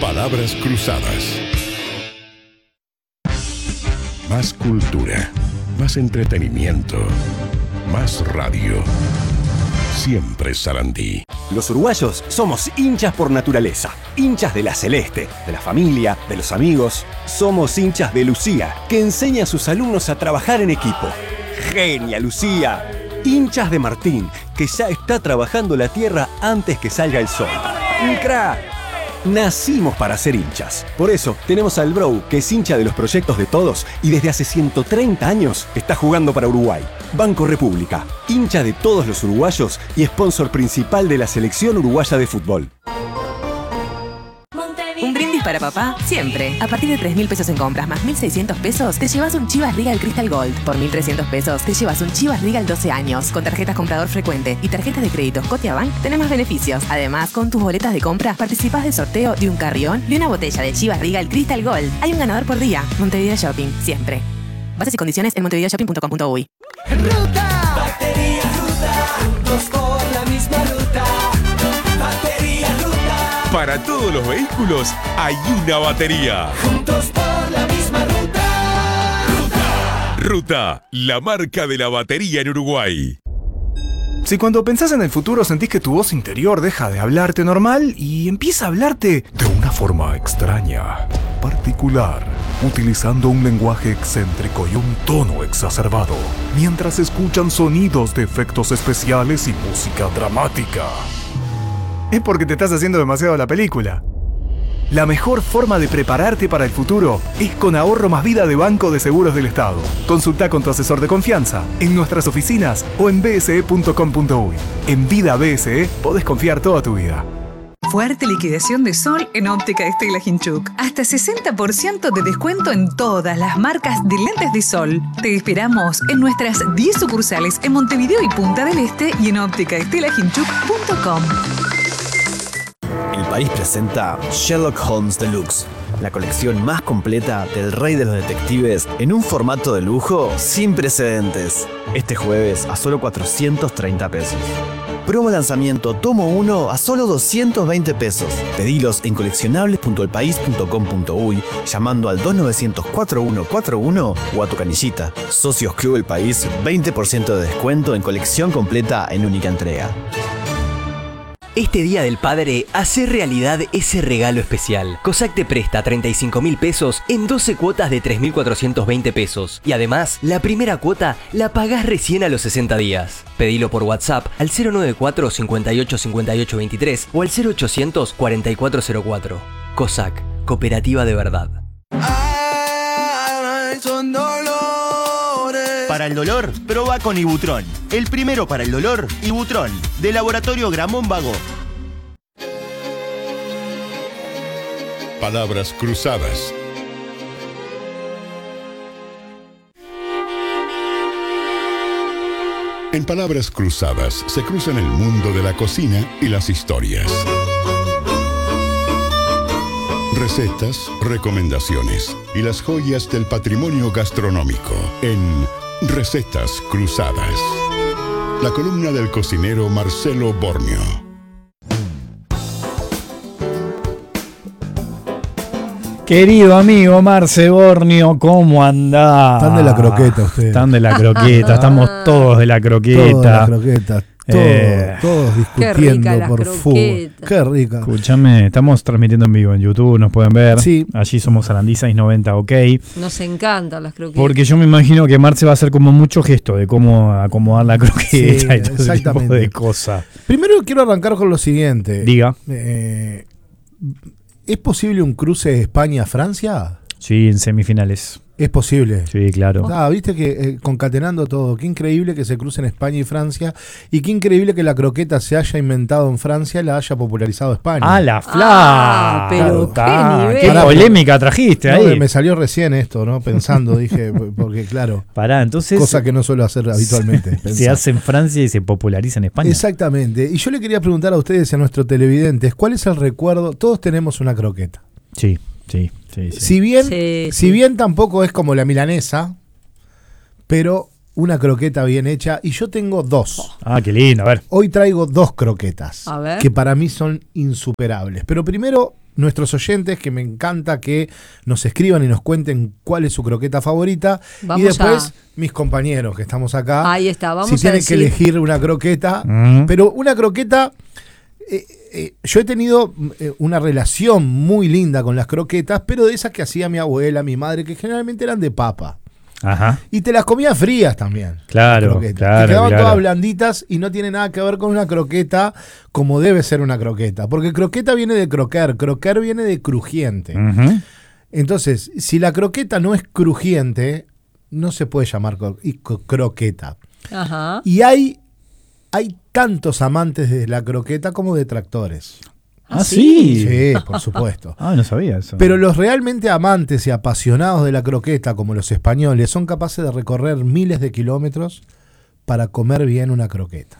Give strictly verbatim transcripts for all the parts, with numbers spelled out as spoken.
Palabras cruzadas. Más cultura, más entretenimiento, más radio. Siempre Sarandí. Los uruguayos somos hinchas por naturaleza. Hinchas de la Celeste, de la familia, de los amigos. Somos hinchas de Lucía, que enseña a sus alumnos a trabajar en equipo. ¡Genia, Lucía! Hinchas de Martín, que ya está trabajando la tierra antes que salga el sol. ¡Un crack! Nacimos para ser hinchas. Por eso tenemos al Bro, que es hincha de los proyectos de todos y desde hace ciento treinta años está jugando para Uruguay. Banco República, hincha de todos los uruguayos y sponsor principal de la selección uruguaya de fútbol. Un brindis para papá, siempre. A partir de tres mil pesos en compras más mil seiscientos pesos, te llevas un Chivas Regal Crystal Gold. Por mil trescientos pesos, te llevas un Chivas Regal doce años. Con tarjetas comprador frecuente y tarjetas de crédito Scotiabank, tenés más beneficios. Además, con tus boletas de compra, participás del sorteo de un carrión y una botella de Chivas Regal Crystal Gold. Hay un ganador por día. Montevideo Shopping, siempre. Bases y condiciones en montevideo shopping punto com punto uy. Ruta, batería, ruta, juntos por la misma ruta. Batería, ruta. Para todos los vehículos hay una batería. Juntos por la misma ruta. Ruta. Ruta, la marca de la batería en Uruguay. Si cuando pensás en el futuro sentís que tu voz interior deja de hablarte normal y empieza a hablarte de una forma extraña, particular, utilizando un lenguaje excéntrico y un tono exacerbado, mientras escuchan sonidos de efectos especiales y música dramática, es porque te estás haciendo demasiado la película. La mejor forma de prepararte para el futuro es con Ahorro Más Vida de Banco de Seguros del Estado. Consulta con tu asesor de confianza, en nuestras oficinas o en b s e punto com punto uy. En Vida B S E podés confiar toda tu vida. Fuerte liquidación de sol en Óptica Estela Hinchuk. Hasta sesenta por ciento de descuento en todas las marcas de lentes de sol. Te esperamos en nuestras diez sucursales en Montevideo y Punta del Este y en óptica estela hinchuk punto com. El País presenta Sherlock Holmes Deluxe, la colección más completa del rey de los detectives en un formato de lujo sin precedentes. Este jueves a solo cuatrocientos treinta pesos. Promo lanzamiento tomo uno a solo doscientos veinte pesos. Pedilos en coleccionables punto el país punto com punto uy llamando al dos novecientos cuarenta y uno cuarenta y uno o a tu canillita. Socios Club El País, veinte por ciento de descuento en colección completa en única entrega. Este Día del Padre, hace realidad ese regalo especial. COSAC te presta treinta y cinco mil pesos en doce cuotas de tres mil cuatrocientos veinte pesos. Y además, la primera cuota la pagás recién a los sesenta días. Pedilo por WhatsApp al cero noventa y cuatro, cincuenta y ocho, cincuenta y ocho veintitrés o al cero ochocientos, cuarenta y cuatro cero cuatro. COSAC, cooperativa de verdad. Para el dolor, proba con Ibutrón. El primero para el dolor, Ibutrón, de Laboratorio Gramón Vago. Palabras cruzadas. En Palabras cruzadas se cruzan el mundo de la cocina y las historias. Recetas, recomendaciones y las joyas del patrimonio gastronómico en Recetas Cruzadas. La columna del cocinero Marcelo Bornio. Querido amigo Marce Bornio, ¿cómo andás? Están de la croqueta ustedes. Están de la croqueta, estamos todos de la croqueta. Todos de la croqueta. Todo, eh, todos discutiendo por fútbol. Qué rica. Escúchame, estamos transmitiendo en vivo en YouTube, nos pueden ver. Sí. Allí somos Sarandí seiscientos noventa, ok. Nos encantan las croquetas. Porque yo me imagino que Marce va a hacer como mucho gesto de cómo acomodar la croqueta Sí, y todo ese tipo de cosas. Primero quiero arrancar con lo siguiente. Diga. Eh, ¿Es posible un cruce España-Francia? Sí, en semifinales. Es posible. Sí, claro. Ah, viste que eh, concatenando todo, qué increíble que se crucen España y Francia, y qué increíble que la croqueta se haya inventado en Francia y la haya popularizado España. ¡Ah, la fla! Ah, pero claro, qué qué, nivel. qué polémica trajiste no, ahí. Me salió recién esto, ¿no? Pensando, dije, porque claro. Pará, entonces. Cosa que no suelo hacer habitualmente. Se hace en Francia y se populariza en España. Exactamente. Y yo le quería preguntar a ustedes y a nuestros televidentes, ¿cuál es el recuerdo? Todos tenemos una croqueta. Sí, sí. Sí, sí. Si bien, Sí, si sí. bien tampoco es como la milanesa, pero una croqueta bien hecha. Y yo tengo dos. Ah, qué lindo, a ver. Hoy traigo dos croquetas A ver. que para mí son insuperables. Pero primero nuestros oyentes, que me encanta que nos escriban y nos cuenten cuál es su croqueta favorita. Vamos y después a... mis compañeros que estamos acá. Ahí está, vamos si a tienen decir... que elegir una croqueta. Mm. Pero una croqueta... Eh, eh, yo he tenido eh, una relación muy linda con las croquetas, pero de esas que hacía mi abuela, mi madre, que generalmente eran de papa. Ajá. Y te las comía frías también. Claro, Croquetas. claro, Te quedaban claro. todas blanditas y no tiene nada que ver con una croqueta como debe ser una croqueta. Porque croqueta viene de croquer, croquer viene de crujiente. Ujú. Entonces, si la croqueta no es crujiente, no se puede llamar cro- y co- croqueta. Ajá. Y hay, hay tantos amantes de la croqueta como detractores. Ah, sí. Sí, por supuesto. Ah, no sabía eso. Pero los realmente amantes y apasionados de la croqueta, como los españoles, son capaces de recorrer miles de kilómetros para comer bien una croqueta.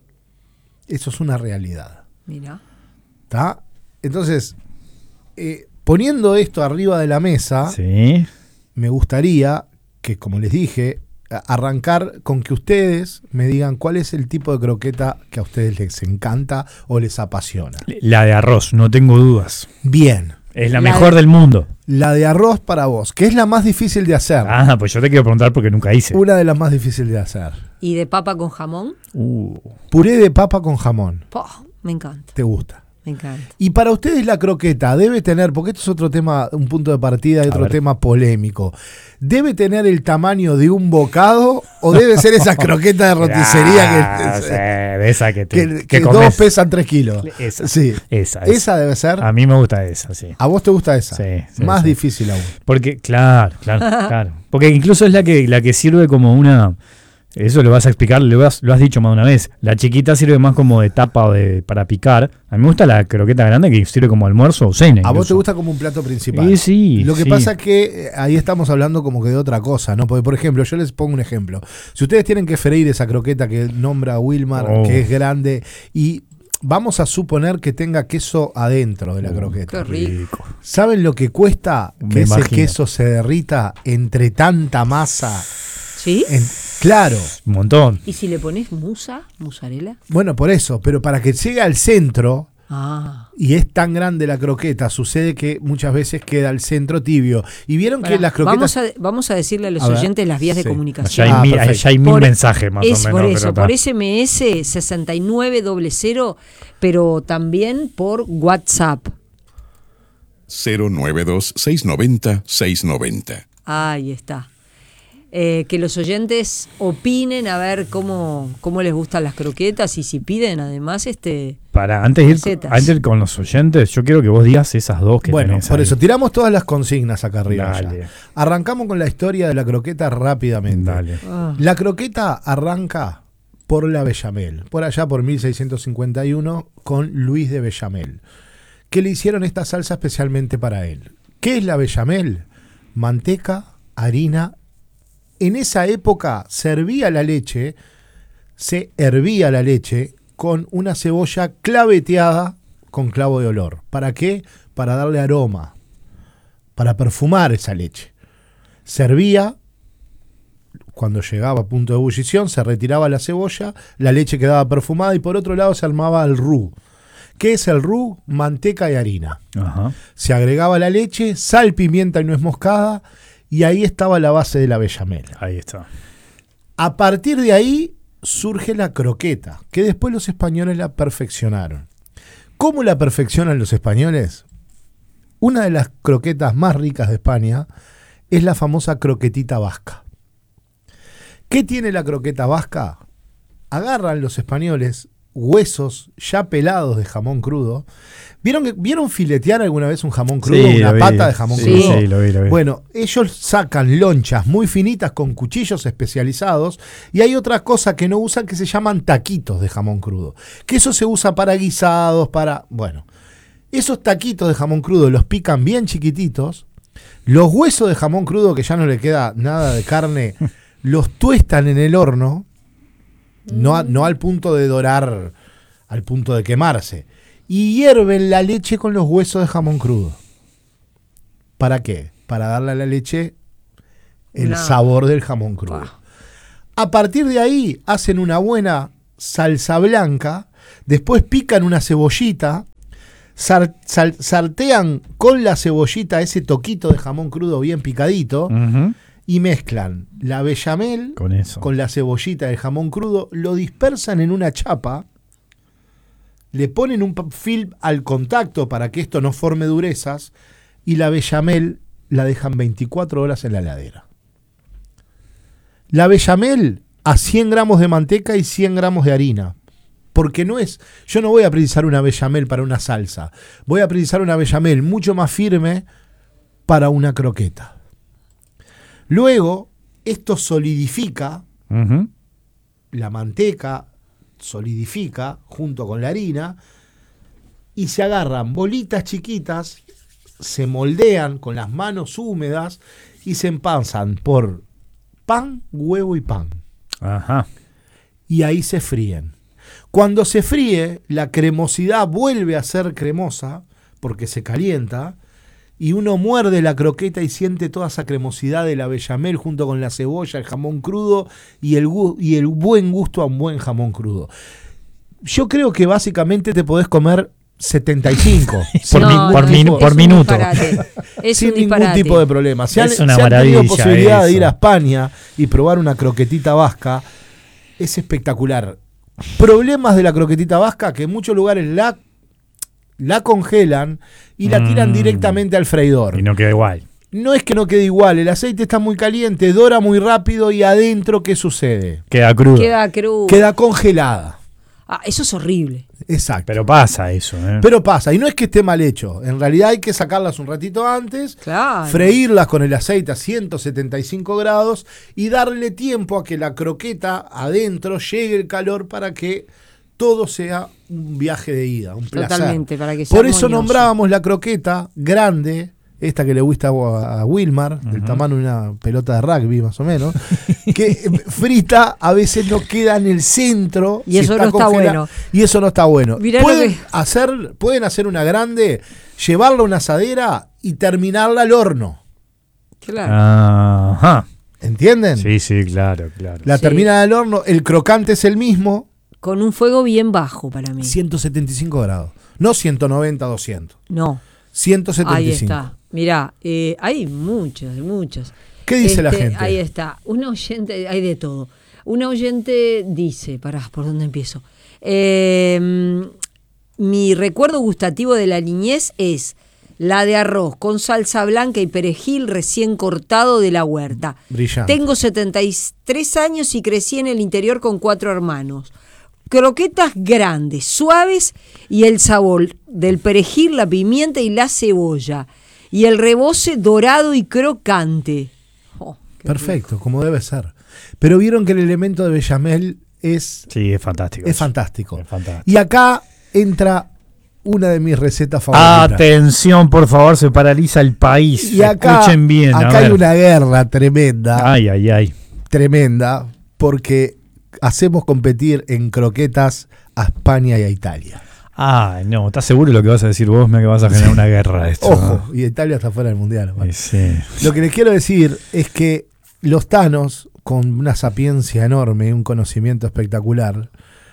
Eso es una realidad. Mira. ¿Está? Entonces, eh, poniendo esto arriba de la mesa, Sí. me gustaría que, como les dije, a- arrancar con que ustedes me digan cuál es el tipo de croqueta que a ustedes les encanta o les apasiona. La de arroz, no tengo dudas. Bien. Es la, La mejor de- del mundo. La de arroz para vos, que es la más difícil de hacer. Ah, pues yo te quiero preguntar porque nunca hice. Una de las más difíciles de hacer. ¿Y de papa con jamón? Uh. Puré de papa con jamón. Po, me encanta, ¿Te gusta? me encanta. Y para ustedes la croqueta debe tener, porque esto es otro tema, un punto de partida y A otro ver. tema polémico. ¿Debe tener el tamaño de un bocado o debe ser esa croqueta de roticería Ah, que, sí, de esa que, te, que, que que comes. dos pesan tres kilos? Esa, Sí. esa, Esa esa. debe ser. A mí me gusta esa, sí. ¿A vos te gusta esa? Sí, sí, Más sí. difícil aún. Porque, claro, claro, claro. Porque incluso es la que, la que sirve como una... Eso lo vas a explicar, lo has, lo has dicho más de una vez. La chiquita sirve más como de tapa o de, para picar. A mí me gusta la croqueta grande que sirve como almuerzo o cena. ¿A vos incluso. te gusta como un plato principal? Sí, sí, Lo que sí. pasa es que eh, ahí estamos hablando como que de otra cosa, ¿no? Porque, por ejemplo, yo les pongo un ejemplo. Si ustedes tienen que freír esa croqueta que nombra Wilmar, Oh. que es grande, y vamos a suponer que tenga queso adentro de la croqueta. Qué rico. ¿Saben lo que cuesta Me que ese imagino. queso se derrita entre tanta masa? ¿Sí? En- claro. Un montón. ¿Y si le pones musa, musarela? Bueno, por eso, pero para que llegue al centro, Ah. y es tan grande la croqueta, sucede que muchas veces queda al centro tibio. Y vieron Pará, que las croquetas... vamos, a, vamos a decirle a los A ver, oyentes las vías sí. de Ya comunicación. hay, Ah, mil, perfecto. ya hay mil Por- mensajes más es o menos. por pero eso, está. por S M S sesenta y nueve cero, pero también por WhatsApp. cero nueve dos seis nueve cero seis nueve cero. Ahí está. Eh, que los oyentes opinen a ver cómo, cómo les gustan las croquetas y si piden además este Para, antes de ir, recetas. antes de ir con los oyentes, yo quiero que vos digas esas dos que Bueno, tenés por ahí. eso, tiramos todas las consignas acá arriba. Dale. ya. Arrancamos con la historia de la croqueta rápidamente. Dale. Ah. La croqueta arranca por la Bechamel, por allá por mil seiscientos cincuenta y uno, con Luis de Bechamel, que le hicieron esta salsa especialmente para él. ¿Qué es la Bechamel? Manteca, harina. En esa época servía la leche, se hervía la leche con una cebolla claveteada con clavo de olor. ¿Para qué? Para darle aroma, para perfumar esa leche. Servía, cuando llegaba a punto de ebullición, se retiraba la cebolla, la leche quedaba perfumada y por otro lado se armaba el roux. ¿Qué es el roux? Manteca y harina. Ajá. Se agregaba la leche, sal, pimienta y nuez moscada, y ahí estaba la base de la bechamel. Ahí está. A partir de ahí surge la croqueta, que después los españoles la perfeccionaron. ¿Cómo la perfeccionan los españoles? Una de las croquetas más ricas de España es la famosa croquetita vasca. ¿Qué tiene la croqueta vasca? Agarran los españoles huesos ya pelados de jamón crudo. ¿Vieron, que- ¿Vieron filetear alguna vez un jamón crudo? Sí, una lo vi. pata de jamón Sí, crudo. sí, lo vi, lo vi. Bueno, ellos sacan lonchas muy finitas con cuchillos especializados y hay otra cosa que no usan que se llaman taquitos de jamón crudo. Que eso se usa para guisados, para... Bueno, esos taquitos de jamón crudo los pican bien chiquititos. Los huesos de jamón crudo, que ya no le queda nada de carne, los tuestan en el horno. No, a- no al punto de dorar, al punto de quemarse. Y hierven la leche con los huesos de jamón crudo. ¿Para qué? Para darle a la leche el No. sabor del jamón crudo. A partir de ahí hacen una buena salsa blanca, después pican una cebollita, sar, sal, saltean con la cebollita ese toquito de jamón crudo bien picadito Ujú. y mezclan la bechamel Con eso. con la cebollita del jamón crudo, lo dispersan en una chapa, le ponen un pa- film al contacto para que esto no forme durezas y la bechamel la dejan veinticuatro horas en la heladera. La bechamel a cien gramos de manteca y cien gramos de harina. Porque no es, yo no voy a precisar una bechamel para una salsa, voy a precisar una bechamel mucho más firme para una croqueta. Luego, esto solidifica, Ujú. la manteca solidifica junto con la harina y se agarran bolitas chiquitas, se moldean con las manos húmedas y se empanzan por pan, huevo y pan. Ajá. Y ahí se fríen. Cuando se fríe, la cremosidad vuelve a ser cremosa porque se calienta y uno muerde la croqueta y siente toda esa cremosidad de la bechamel junto con la cebolla, el jamón crudo y el, gu- y el buen gusto a un buen jamón crudo. Yo creo que básicamente te podés comer setenta y cinco Por mi- por ningún minu- tipo- por un minuto. disparate. Es sin un ningún disparate. tipo de problema. Si han, Es una si han tenido maravilla posibilidad de eso. ir a España y probar una croquetita vasca, es espectacular. Problemas de la croquetita vasca, que en muchos lugares la, la congelan y la tiran Mm. directamente al freidor. Y no queda igual. No es que no quede igual, el aceite está muy caliente, dora muy rápido y adentro, ¿qué sucede? Queda crudo. Queda crudo. Queda congelada. Ah, eso es horrible. Exacto. Pero pasa eso, ¿eh? Pero pasa, y no es que esté mal hecho. En realidad hay que sacarlas un ratito antes, Claro. freírlas con el aceite a ciento setenta y cinco grados y darle tiempo a que la croqueta adentro llegue el calor para que todo sea un viaje de ida, un placer. Totalmente, para que sea Por eso armonioso. nombrábamos la croqueta grande, esta que le gusta a a Wilmar, del tamaño de una pelota de rugby más o menos, que frita a veces no queda en el centro. Y eso no está congelada, bueno. Y eso no está bueno. Mirá lo Pueden que- hacer, pueden hacer una grande, llevarla a una asadera y terminarla al horno. Claro. Ajá. ¿Entienden? Sí, sí, claro, claro. La Sí. terminan al horno, el crocante es el mismo, Con un fuego bien bajo para mí. ciento setenta y cinco grados. No ciento noventa, doscientos. No. ciento setenta y Ahí cinco. está. Mirá, eh, hay muchas, muchas. ¿Qué dice la Este, gente? Ahí está. Un oyente, hay de todo. Un oyente dice, pará, ¿por dónde empiezo? Eh, mi recuerdo gustativo de la niñez es la de arroz con salsa blanca y perejil recién cortado de la huerta. Brillante. Tengo setenta y tres años y crecí en el interior con cuatro hermanos. Croquetas grandes, suaves y el sabor del perejil, la pimienta y la cebolla. Y el reboce dorado y crocante. Oh, qué Perfecto, como debe ser. Pero vieron que el elemento de bechamel es, Sí, es fantástico. es eso. fantástico. Es fantástico. Y acá entra una de mis recetas favoritas. Atención, por favor, se paraliza el país. Y acá, Escuchen bien. a acá hay ver. una guerra tremenda, Ay, ay, ay. tremenda, porque hacemos competir en croquetas a España y a Italia. Ah, no, ¿estás seguro de lo que vas a decir vos? Me que vas a generar una guerra de esto. Ojo, y Italia está fuera del mundial. ¿no? Sí. Lo que les quiero decir es que los tanos, con una sapiencia enorme y un conocimiento espectacular,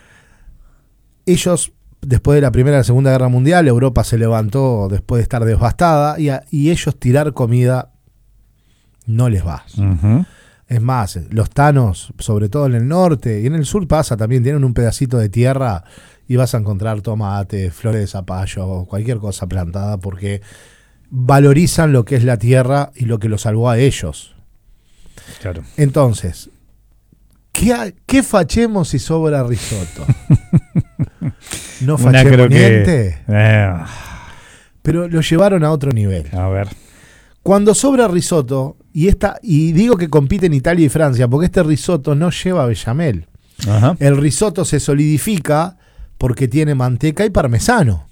ellos, después de la Primera y la Segunda Guerra Mundial, Europa se levantó después de estar devastada y, a- y ellos tirar comida no les va. Ujú. Es más, los tanos, sobre todo en el norte y en el sur pasa también, tienen un pedacito de tierra y vas a encontrar tomate, flores de zapallo, cualquier cosa plantada porque valorizan lo que es la tierra y lo que los salvó a ellos. Claro. Entonces, ¿qué, ha- qué fachemos si sobra risotto? No Una fachemos creo que- niente, Eh, pero lo llevaron a otro nivel. a ver. Cuando sobra risotto, y esta y digo que compiten Italia y Francia, porque este risotto no lleva bechamel. Ajá. El risotto se solidifica porque tiene manteca y parmesano.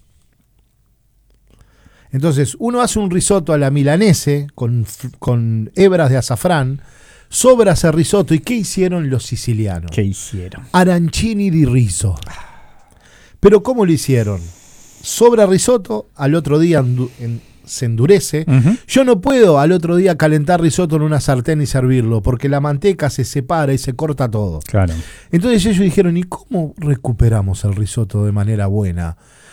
Entonces, uno hace un risotto a la milanese con, f- con hebras de azafrán, sobra ese risotto. ¿Y qué hicieron los sicilianos? ¿Qué hicieron? Arancini di riso. Pero ¿cómo lo hicieron? Sobra risotto, al otro día endu- en- se endurece. Ujú. Yo no puedo al otro día calentar risotto en una sartén y servirlo, porque la manteca se separa y se corta todo. Claro. Entonces ellos dijeron, ¿y cómo recuperamos el risotto de manera buena?